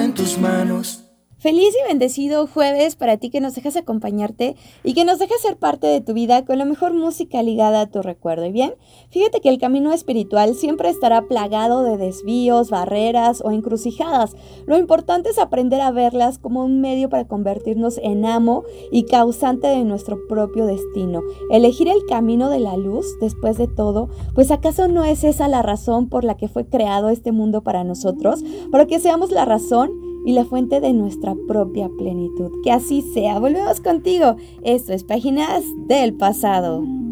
en tus manos. Feliz y bendecido jueves para ti que nos dejas acompañarte y que nos dejas ser parte de tu vida con la mejor música ligada a tu recuerdo. ¿Y bien? Fíjate que el camino espiritual siempre estará plagado de desvíos, barreras o encrucijadas. Lo importante es aprender a verlas como un medio para convertirnos en amo y causante de nuestro propio destino. Elegir el camino de la luz, después de todo, pues ¿acaso no es esa la razón por la que fue creado este mundo para nosotros? Para que seamos la razón y la fuente de nuestra propia plenitud. Que así sea. Volvemos contigo. Esto es Páginas del Pasado.